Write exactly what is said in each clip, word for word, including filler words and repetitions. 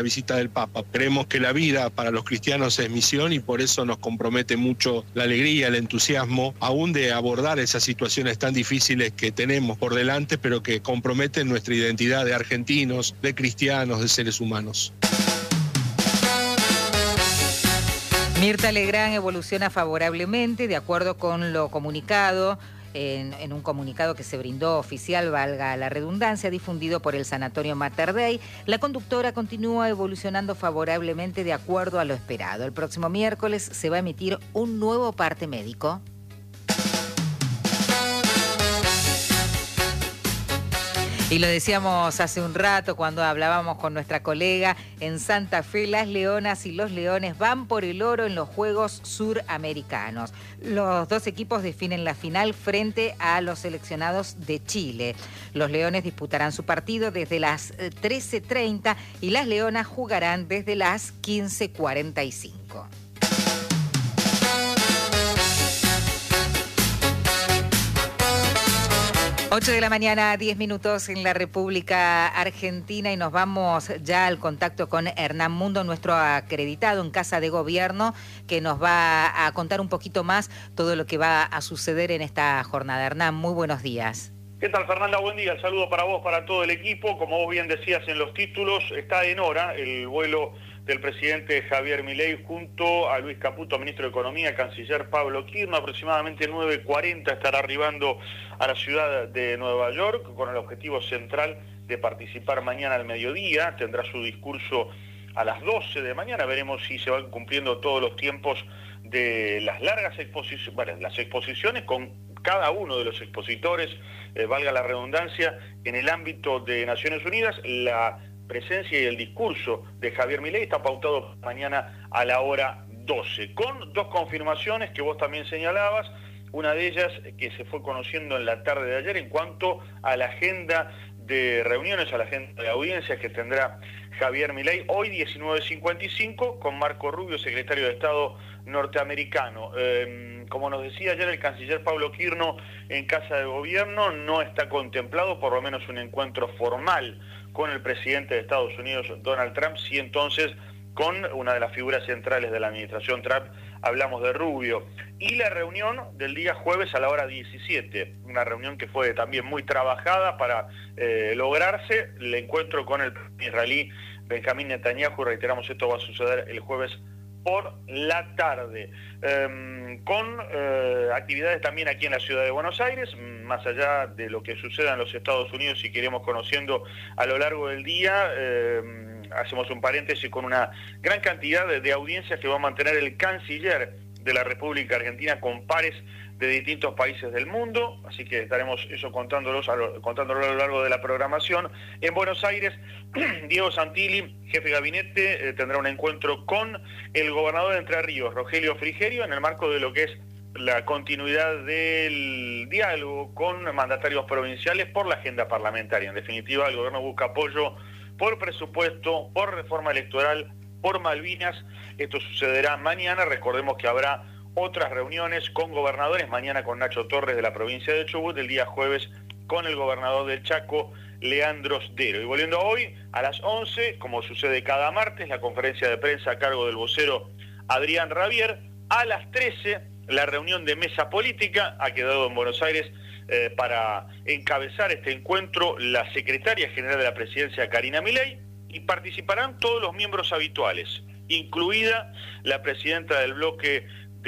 visita del Papa. Creemos que la vida para los cristianos es misión y por eso nos compromete mucho la alegría, el entusiasmo, aún de abordar esas situaciones tan difíciles que tenemos por delante, pero que comprometen nuestra identidad de argentinos, de cristianos, de seres humanos. Mirta Legrand evoluciona favorablemente, de acuerdo con lo comunicado, en, en un comunicado que se brindó oficial, valga la redundancia, difundido por el Sanatorio Mater Dei. La conductora continúa evolucionando favorablemente de acuerdo a lo esperado. El próximo miércoles se va a emitir un nuevo parte médico. Y lo decíamos hace un rato cuando hablábamos con nuestra colega en Santa Fe, las Leonas y los Leones van por el oro en los Juegos Suramericanos. Los dos equipos definen la final frente a los seleccionados de Chile. Los Leones disputarán su partido desde las trece treinta y las Leonas jugarán desde las quince cuarenta y cinco. ocho de la mañana, diez minutos en la República Argentina y nos vamos ya al contacto con Hernán Mundo, nuestro acreditado en Casa de Gobierno, que nos va a contar un poquito más todo lo que va a suceder en esta jornada. Hernán, muy buenos días. ¿Qué tal, Fernanda? Buen día. El saludo para vos, para todo el equipo. Como vos bien decías en los títulos, está en hora el vuelo del presidente Javier Milei junto a Luis Caputo, ministro de Economía, canciller Pablo Kirchner. Aproximadamente nueve cuarenta estará arribando a la ciudad de Nueva York con el objetivo central de participar mañana al mediodía. Tendrá su discurso a las doce de mañana. Veremos si se van cumpliendo todos los tiempos de las largas exposiciones, bueno, las exposiciones con cada uno de los expositores, eh, valga la redundancia, en el ámbito de Naciones Unidas. La presencia y el discurso de Javier Milei está pautado mañana a la hora doce, con dos confirmaciones que vos también señalabas, una de ellas que se fue conociendo en la tarde de ayer en cuanto a la agenda de reuniones, a la agenda de audiencias que tendrá Javier Milei hoy diecinueve cincuenta y cinco con Marco Rubio, secretario de Estado norteamericano. Eh, como nos decía ayer el canciller Pablo Kirchner en Casa de Gobierno, no está contemplado por lo menos un encuentro formal con el presidente de Estados Unidos, Donald Trump, sí entonces con una de las figuras centrales de la administración Trump, hablamos de Rubio. Y la reunión del día jueves a la hora diecisiete, una reunión que fue también muy trabajada para eh, lograrse, el encuentro con el israelí Benjamín Netanyahu, reiteramos, esto va a suceder el jueves por la tarde, eh, con eh, actividades también aquí en la ciudad de Buenos Aires, más allá de lo que suceda en los Estados Unidos, si queremos conociendo a lo largo del día. Eh, hacemos un paréntesis con una gran cantidad de, de audiencias que va a mantener el canciller de la República Argentina con pares de distintos países del mundo, así que estaremos eso contándolos a lo, contándolo a lo largo de la programación. En Buenos Aires, Diego Santilli, jefe de gabinete, eh, tendrá un encuentro con el gobernador de Entre Ríos, Rogelio Frigerio, en el marco de lo que es la continuidad del diálogo con mandatarios provinciales por la agenda parlamentaria. En definitiva, el gobierno busca apoyo por presupuesto, por reforma electoral, por Malvinas. Esto sucederá mañana. Recordemos que habrá otras reuniones con gobernadores, mañana con Nacho Torres de la provincia de Chubut, el día jueves con el gobernador del Chaco, Leandro Sdero. Y volviendo a hoy, a las once, como sucede cada martes, la conferencia de prensa a cargo del vocero Adrián Rabier. A las trece, la reunión de mesa política. Ha quedado en Buenos Aires eh, para encabezar este encuentro la secretaria general de la presidencia, Karina Milei, y participarán todos los miembros habituales, incluida la presidenta del bloque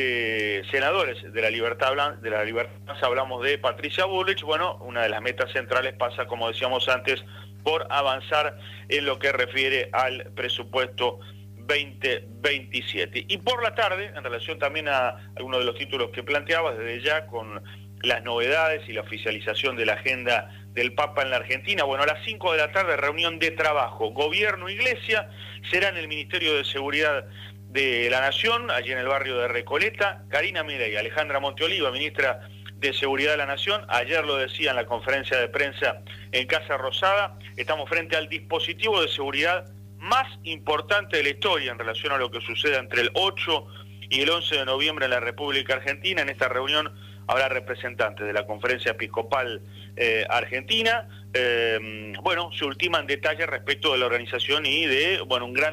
de senadores de la Libertad, de la Libertad, hablamos de Patricia Bullrich. Bueno, una de las metas centrales pasa, como decíamos antes, por avanzar en lo que refiere al presupuesto veinte veintisiete. Y por la tarde, en relación también a algunos de los títulos que planteabas, desde ya con las novedades y la oficialización de la agenda del Papa en la Argentina, bueno, a las cinco de la tarde, reunión de trabajo, gobierno, iglesia, será en el Ministerio de Seguridad de la Nación, allí en el barrio de Recoleta. Karina Milei, Alejandra Monteoliva, ministra de Seguridad de la Nación, ayer lo decía en la conferencia de prensa en Casa Rosada, estamos frente al dispositivo de seguridad más importante de la historia en relación a lo que suceda entre el ocho y el once de noviembre en la República Argentina. En esta reunión habrá representantes de la Conferencia Episcopal eh, Argentina, eh, bueno, se ultiman detalles respecto de la organización y de, bueno, un gran